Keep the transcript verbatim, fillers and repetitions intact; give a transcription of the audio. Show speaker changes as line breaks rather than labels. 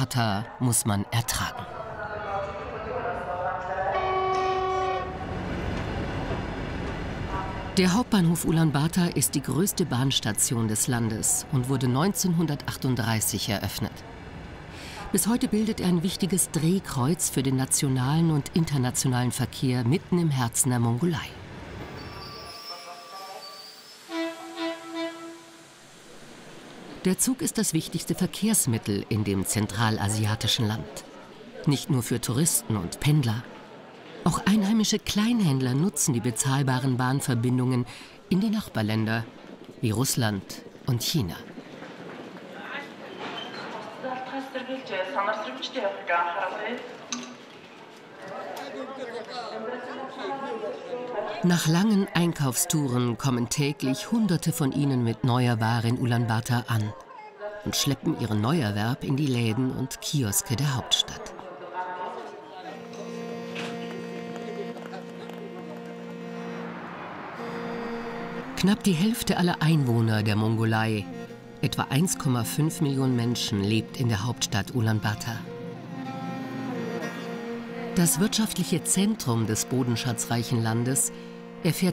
Ulaanbaatar muss man ertragen. Der Hauptbahnhof Ulaanbaatar ist die größte Bahnstation des Landes und wurde neunzehnhundertachtunddreißig eröffnet. Bis heute bildet er ein wichtiges Drehkreuz für den nationalen und internationalen Verkehr mitten im Herzen der Mongolei. Der Zug ist das wichtigste Verkehrsmittel in dem zentralasiatischen Land. Nicht nur für Touristen und Pendler. Auch einheimische Kleinhändler nutzen die bezahlbaren Bahnverbindungen in die Nachbarländer wie Russland und China. Nach langen Einkaufstouren kommen täglich Hunderte von ihnen mit neuer Ware in Ulaanbaatar an und schleppen ihren Neuerwerb in die Läden und Kioske der Hauptstadt. Knapp die Hälfte aller Einwohner der Mongolei, etwa eins Komma fünf Millionen Menschen, lebt in der Hauptstadt Ulaanbaatar. Das wirtschaftliche Zentrum des bodenschatzreichen Landes erfährt